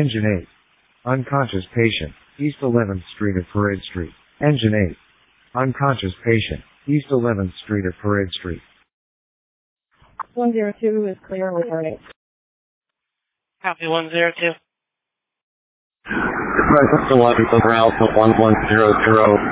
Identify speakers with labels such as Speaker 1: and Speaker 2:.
Speaker 1: Engine 8. Unconscious patient, East 11th Street at Parade Street. Engine 8. Unconscious patient, East 11th Street at Parade Street.
Speaker 2: 102 is clear returning.
Speaker 3: Copy 102.
Speaker 4: Present to Alpha Alpha 1100.